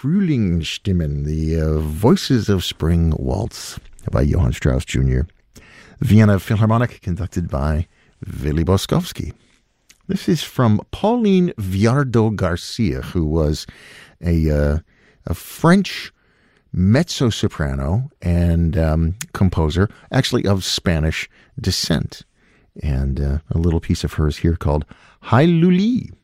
Frühlingsstimmen, the Voices of Spring Waltz by Johann Strauss Jr. Vienna Philharmonic, conducted by Willy Boskovsky. This is from Pauline Viardot Garcia, who was a French mezzo-soprano and composer, actually of Spanish descent. And a little piece of hers here called Hi Luli.